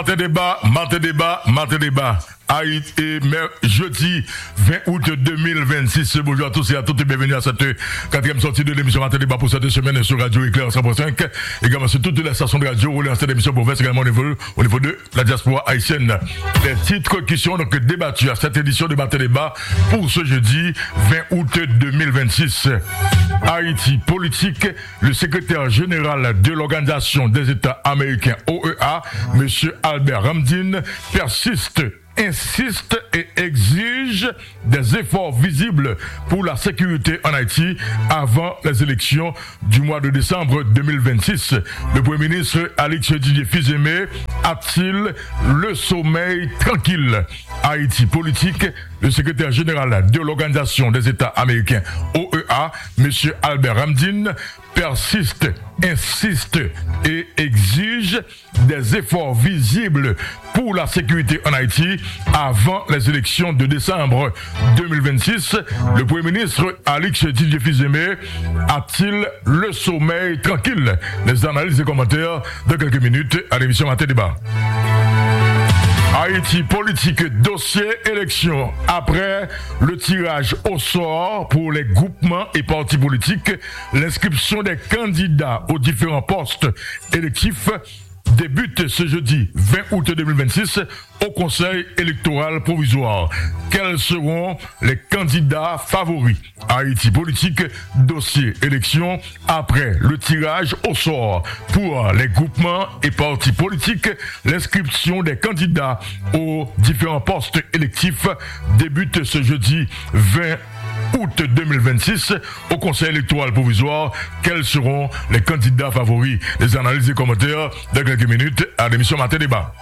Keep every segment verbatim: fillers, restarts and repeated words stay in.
Matin débat, matin débat, matin débat. Haïti, jeudi vingt août deux mille vingt-six. Bonjour à tous et à toutes et bienvenue à cette quatrième sortie de l'émission Matin débat pour cette semaine sur Radio Éclair cent point cinq. Également sur toutes les stations de radio roulées en cette émission pour également au niveau, au niveau de la diaspora haïtienne. Les titres qui sont donc débattus à cette édition de Matin débat pour ce jeudi vingt août deux mille vingt-six. Haïti politique, le secrétaire général de l'Organisation des États américains O E A, M. Albert Ramdin, persiste, insiste et exige des efforts visibles pour la sécurité en Haïti avant les élections du mois de décembre deux mille vingt-six. Le Premier ministre Alix Didier Fils-Aimé a-t-il le sommeil tranquille? Haïti politique, le secrétaire général de l'Organisation des États américains O E A, M. Albert Ramdin, persiste, insiste et exige des efforts visibles pour la sécurité en Haïti avant les élections de décembre deux mille vingt-six. Le Premier ministre Alix Didier Fils-Aimé a-t-il le sommeil tranquille? Les analyses et commentaires dans quelques minutes à l'émission Matin débat. Haïti politique, dossier élection. Après le tirage au sort pour les groupements et partis politiques, l'inscription des candidats aux différents postes électifs débute ce jeudi vingt août deux mille vingt-six au Conseil électoral provisoire. Quels seront les candidats favoris? Haïti politique, dossier élection après le tirage au sort pour les groupements et partis politiques. L'inscription des candidats aux différents postes électifs débute ce jeudi vingt août deux mille vingt-six au Conseil électoral provisoire. Quels seront les candidats favoris? Les analyses et commentaires dans quelques minutes à l'émission Matin débat.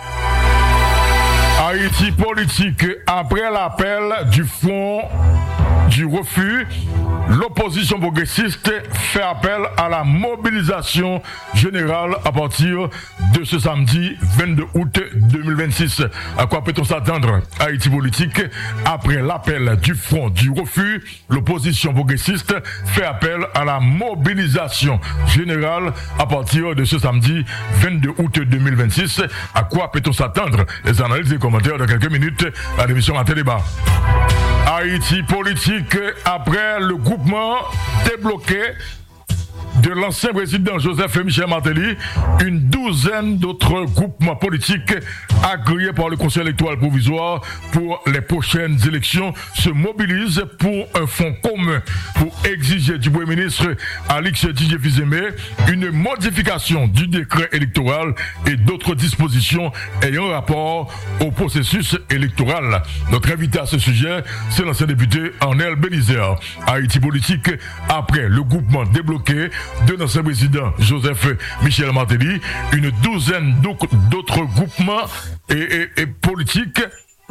Haïti politique, après l'appel du Front du refus, l'opposition progressiste fait appel à la mobilisation générale à partir de ce samedi vingt-deux août deux mille vingt-six. À quoi peut-on s'attendre? Haïti politique, après l'appel du Front du refus, l'opposition progressiste fait appel à la mobilisation générale à partir de ce samedi vingt-deux août deux mille vingt-six. À quoi peut-on s'attendre? Les analyses et commentaires dans quelques minutes à l'émission Matin débat. Haïti politique, après le groupement débloqué de l'ancien président Joseph Michel Martelly, une douzaine d'autres groupements politiques agréés par le Conseil électoral provisoire pour les prochaines élections se mobilisent pour un fonds commun pour exiger du Premier ministre Alix Didier Fils-Aimé une modification du décret électoral et d'autres dispositions ayant rapport au processus électoral. Notre invité à ce sujet, c'est l'ancien député Arnel Bélizer. Haïti politique, après le groupement débloqué de l'ancien président Joseph Michel Martelly, une douzaine d'autres groupements et, et, et politiques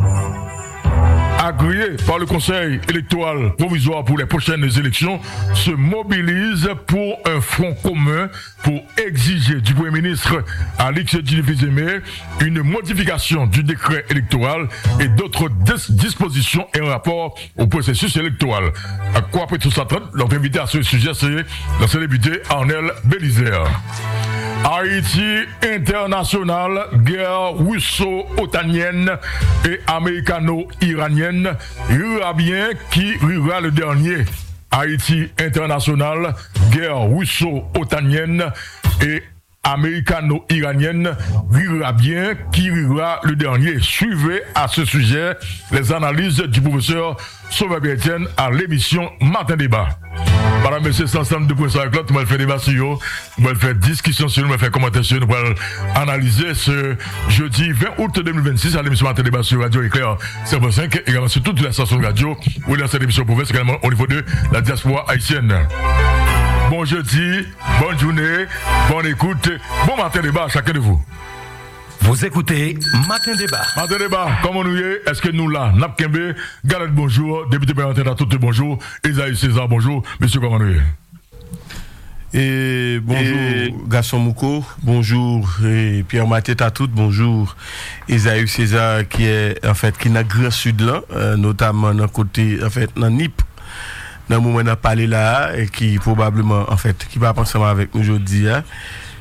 agréés par le Conseil électoral provisoire pour les prochaines élections se mobilisent pour un front commun pour exiger du Premier ministre Alix Didier Fils-Aimé une modification du décret électoral et d'autres dis- dispositions en rapport au processus électoral. À quoi peut-on s'attendre? Notre invité à ce sujet, c'est l'ancien député Arnel Bélizer. Haïti international, guerre russo-otanienne et américano-iranienne, rira bien qui rira le dernier. Haïti international, guerre russo-otanienne et américano-iranienne, rira bien qui rira le dernier. Suivez à ce sujet les analyses du professeur Sauveur Etienne à l'émission Matin débat. Madame, messieurs, c'est ensemble de points avec l'autre, nous allons faire débat sur eux, nous allons faire discussion sur eux, nous allons faire commentaire sur eux, nous allons analyser ce jeudi vingt août deux mille vingt-six à l'émission Matin débat sur Radio Éclair cent point cinq, également sur toutes les stations de radio, ou dans cette émission province, également au niveau de la diaspora haïtienne. Bon jeudi, bonne journée, bonne écoute, bon matin débat à chacun de vous. Vous écoutez Matin débat. Matin débat, comment nous y est? Est-ce que nous là? Napkembe, Galette bonjour, député parlementaire à toutes bonjour, Esaïe César bonjour, monsieur comment nous y est? Et bonjour et... Gaston Mouko, bonjour et Pierre Matet à toutes, bonjour Esaïe César qui est en fait qui n'a Grand Sud là, euh, notamment dans côté en fait dans N I P. Dans le moment où on a parlé là et qui probablement en fait qui va penser avec nous aujourd'hui hein.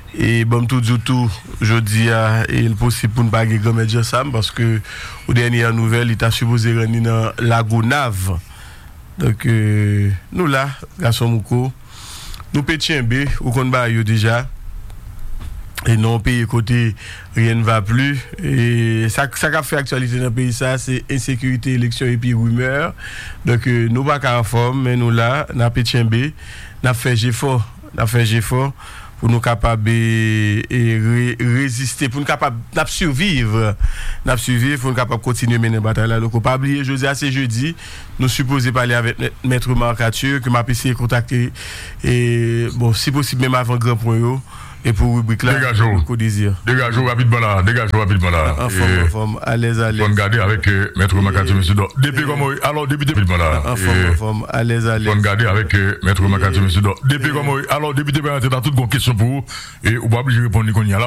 Et bon, tout du tout, je dis, il est possible pour ne pas gagner comme Medja Sam, parce que, aux dernières nouvelles, il est supposé rentrer dans la Gonave. Donc, euh, nous là, garçon Mouko, nous pétions B, ou qu'on va déjà. Et non, pays côté, rien ne va plus. Et ça, ça qui a fait actualité dans le pays, ça, c'est insécurité, élection et puis rumeur. Donc, euh, nous pas qu'à forme, mais nous là, nous avons pétition B, nous avons fait effort, nous avons fait effort pour nous capables de ré, résister, pour nous capables de survivre, de survivre, pour nous capables de continuer à mener la bataille. Il ne faut pas oublier, jeudi, c'est jeudi, nous supposons parler avec Maître Marcature, que m'a essayé de contacter, et bon, si possible, même avant grand point. Et pour rubrique là, dégageons. Désir. Dégageons rapidement là, dégageons rapidement là. En forme, en forme, à l'aise, à l'aise. On garder avec euh, Maître Marcature, monsieur. Depuis comme alors député rapidement là. En forme, en forme, à l'aise, à l'aise. On garder avec euh, Maître Marcature, monsieur. Depuis comme alors député dans toute bonne question pour vous et on va obligé de répondre qu'on y a là.